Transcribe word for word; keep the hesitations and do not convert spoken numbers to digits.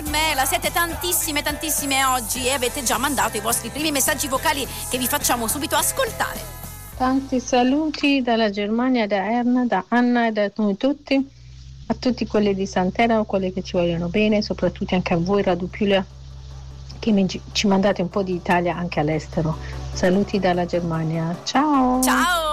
Carmela, siete tantissime, tantissime oggi e avete già mandato i vostri primi messaggi vocali che vi facciamo subito ascoltare. Tanti saluti dalla Germania, da Erna, da Anna e da noi tutti, a tutti quelli di Sant'Elena, quelli che ci vogliono bene, soprattutto anche a voi Radio Puglia, che mi, ci mandate un po' di Italia anche all'estero. Saluti dalla Germania. Ciao! Ciao!